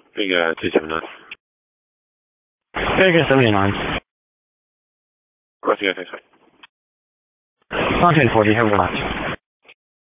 279. Vegas 79. Crossing FX. Contact 40, have a relax.